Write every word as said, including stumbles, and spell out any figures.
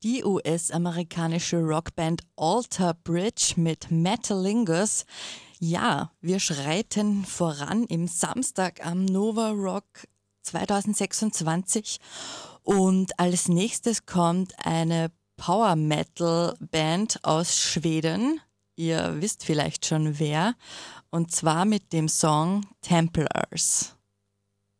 Die U S-amerikanische Rockband Alter Bridge mit Metalingus. Ja, wir schreiten voran im Samstag am Nova Rock zwanzig sechsundzwanzig und als nächstes kommt eine Power Metal Band aus Schweden. Ihr wisst vielleicht schon wer, und zwar mit dem Song Templars.